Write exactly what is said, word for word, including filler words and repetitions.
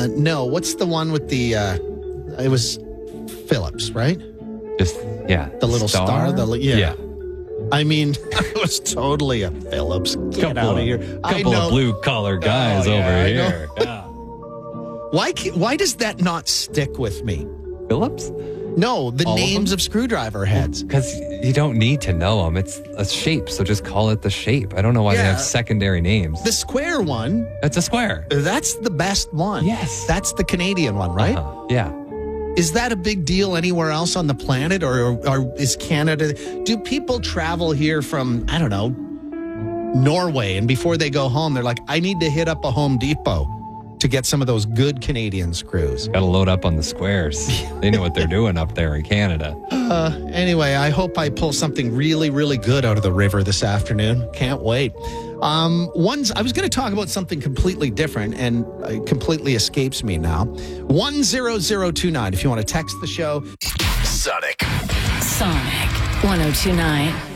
Uh, no, what's the one with the, uh, it was Phillips, right? Just, yeah. The little star? star the yeah. yeah. I mean, it was totally a Phillips. Get couple out of of, here. Couple of blue-collar guys oh, yeah, over I here. Yeah. Why, why does that not stick with me? Phillips? No, the All names of, of screwdriver heads. Because you don't need to know them. It's a shape, so just call it the shape. I don't know why Yeah. they have secondary names. The square one, It's a square. that's the best one. Yes. That's the Canadian one, right? Uh-huh. Yeah. Is that a big deal anywhere else on the planet, or, or is Canada? Do people travel here from, I don't know, Norway, and before they go home, they're like, I need to hit up a Home Depot to get some of those good Canadian screws? Got to load up on the squares. They know what they're doing up there in Canada. Uh, anyway, I hope I pull something really, really good out of the river this afternoon. Can't wait. Um, one's, I was going to talk about something completely different, and it completely escapes me now. one zero zero two nine if you want to text the show. Sonic. Sonic one oh two nine.